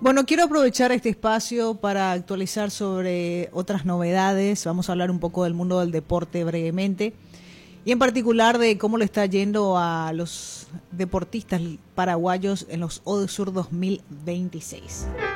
Bueno, quiero aprovechar este espacio para actualizar sobre otras novedades. Vamos a hablar un poco del mundo del deporte brevemente y en particular de cómo le está yendo a los deportistas paraguayos en los ODESUR 2026.